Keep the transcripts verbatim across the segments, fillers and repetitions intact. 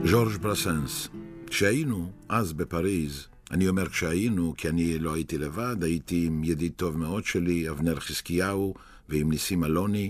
ז'ורג' ברסנס. כשהיינו אז בפריז, אני אומר כשהיינו כי אני לא הייתי לבד, הייתי עם ידיד טוב מאוד שלי, אבנר חזקיהו, ועם ניסים אלוני.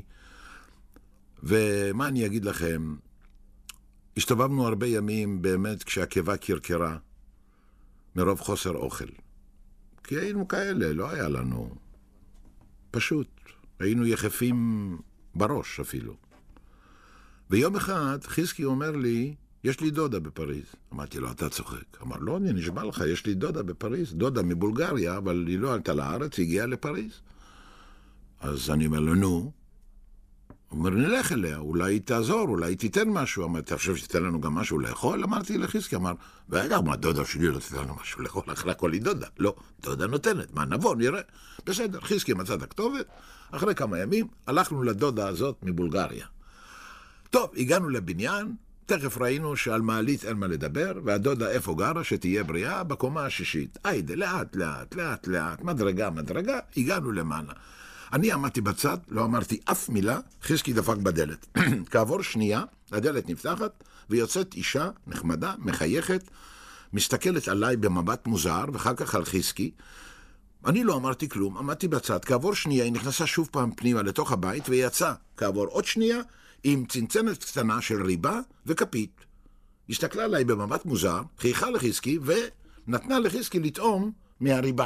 ומה אני אגיד לכם, השתובבנו הרבה ימים באמת כשהקיבה קרקרה, מרוב חוסר אוכל. כי היינו כאלה, לא היה לנו. פשוט, היינו יחפים בראש אפילו. ויום אחד חזקי אומר לי, יש לי דודה בפריז. אמרתי לו, אתה צוחק. אמר, לא, אני נשבע לך, יש לי דודה בפריז. דודה מבולגריה, אבל היא לא עלתה לארץ, היא הגיעה לפריז. אז אני אומר לו, נו. הוא אומר, נלך אליה, אולי היא תעזור, אולי היא תיתן משהו. אמר, אתה חושב שתיתן לנו גם משהו לאכול? אמרתי לחזקי, אמר, ורגע, מה, דודה שלי לא תיתן לנו משהו לאכול, אחרי הכל היא דודה. לא, דודה נותנת, מה, נבוא, נראה. בסדר, חזקי מצא את הכתובת. אחרי כמה ימים, הלכנו לדודה הזאת מבולגריה. טוב, הגענו לבניין, תכף ראינו שעל מעלית אין מה לדבר, והדודה איפה גרה, שתהיה בריאה, בקומה השישית. היידה, לאט, לאט, לאט, לאט, מדרגה, מדרגה, הגענו למעלה. אני עמדתי בצד, לא אמרתי אף מילה, חזקי דפק בדלת. כעבור שנייה, הדלת נפתחת, ויוצאת אישה נחמדה, מחייכת, מסתכלת עליי במבט מוזר, ואחר כך על חזקי. אני לא אמרתי כלום, עמדתי בצד. כעבור שנייה, היא נכנסה שוב פעם פנימה לתוך הבית, ויצאה כעבור עוד שנייה, עם צנצנת קטנה של ריבה וכפית. הסתכלה עליי במבט מוזר, חייכה לחזקי, ונתנה לחזקי לטעום מהריבה.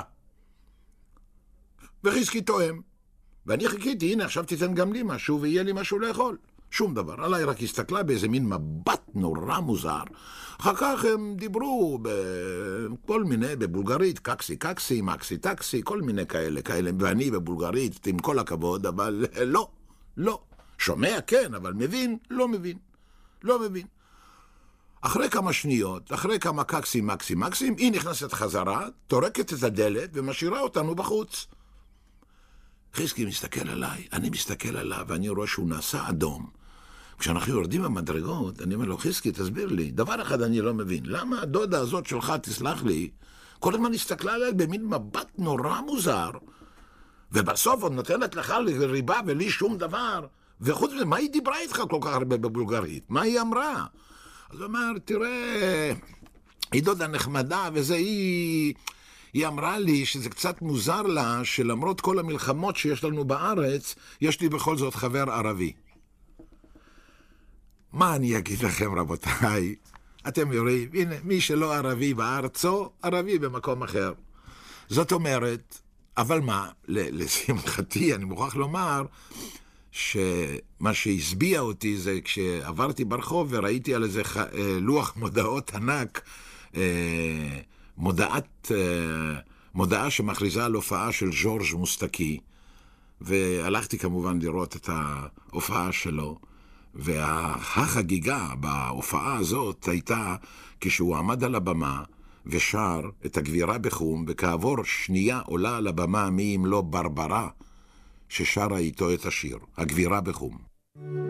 וחזקי טועם. ואני חיכיתי, הנה עכשיו תיתן גם לי משהו, ויהיה לי משהו לאכול. שום דבר. עליי רק הסתכלה באיזה מין מבט נורא מוזר. אחר כך הם דיברו בכל מיני, בבולגרית, קקסי, קקסי, מקסי, טקסי, כל מיני כאלה, כאלה. ואני בבולגרית, עם כל הכבוד, אבל לא, לא. שומע כן, אבל מבין, לא מבין. לא מבין. אחרי כמה שניות, אחרי כמה קקסים, מקסים, מקסים, היא נכנסת חזרה, תורקת את הדלת ומשאירה אותנו בחוץ. חזקי מסתכל עליי, אני מסתכל עליו, ואני רואה שהוא נעשה אדום. כשאנחנו יורדים במדרגות, אני אומר לו, חזקי, תסביר לי, דבר אחד אני לא מבין, למה הדודה הזאת שלך, תסלח לי, כל הזמן הסתכלה עליי במין מבט נורא מוזר, ובסוף עוד נותנת לך ריבה ולי שום דבר, וחוץ מזה, מה היא דיברה איתך כל כך הרבה בבולגרית? מה היא אמרה? אז הוא אמר, תראה, היא דודה נחמדה, וזה היא... היא אמרה לי שזה קצת מוזר לה, שלמרות כל המלחמות שיש לנו בארץ, יש לי בכל זאת חבר ערבי. מה אני אגיד לכם, רבותיי? אתם יודעים, הנה, מי שלא ערבי בארצו, ערבי במקום אחר. זאת אומרת, אבל מה, לשמחתי, אני מוכרח לומר, שמה שהסביע אותי זה כשעברתי ברחוב וראיתי על איזה לוח מודעות ענק, מודעת, מודעה שמכריזה על הופעה של ז'ורג' מוסטקי, והלכתי כמובן לראות את ההופעה שלו, והחגיגה בהופעה הזאת הייתה כשהוא עמד על הבמה ושר את הגבירה בחום, וכעבור שנייה עולה על הבמה מי אם לא ברברה, ששרה איתו את השיר, הגבירה בחום.